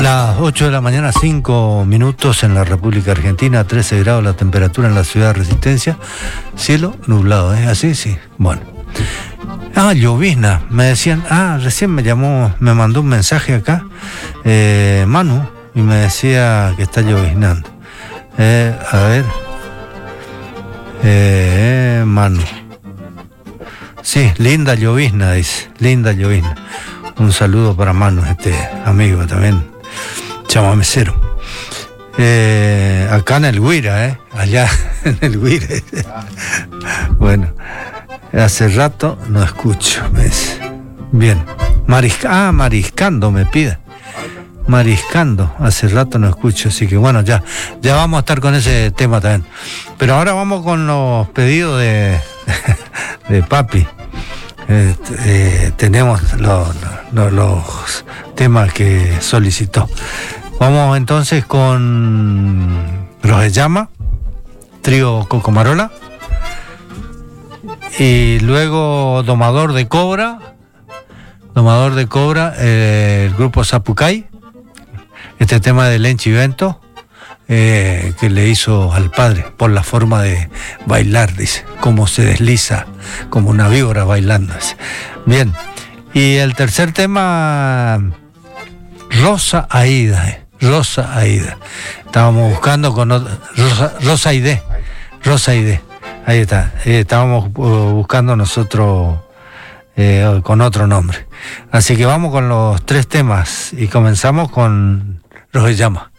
Las 8 de la mañana, 5 minutos en la República Argentina, 13 grados la temperatura en la ciudad de Resistencia, cielo nublado, ¿es así? Sí, bueno. Llovizna, me decían, recién me mandó un mensaje acá, Manu, y me decía que está lloviznando. A ver, Manu. Sí, linda llovizna, dice, linda llovizna. Un saludo para Manu, este amigo también, chamamecero. Acá en el Huira, allá en el Huira. Bueno, hace rato no escucho, me dice. Bien, mariscando me pide. Mariscando, hace rato no escucho, así que bueno, ya vamos a estar con ese tema también. Pero ahora vamos con los pedidos de papi. Tenemos los temas que solicitó. Vamos entonces con Rosellama, trío Cocomarola, y luego Domador de Cobra, el grupo Zapucay, este tema de Lenchi Vento, que le hizo al padre por la forma de bailar, dice, como se desliza como una víbora bailando, dice. Bien, y el tercer tema, Rosa Aida. Estábamos buscando con Rosa Aide, ahí está. Estábamos buscando nosotros con otro nombre. Así que vamos con los tres temas y comenzamos con Rosellama.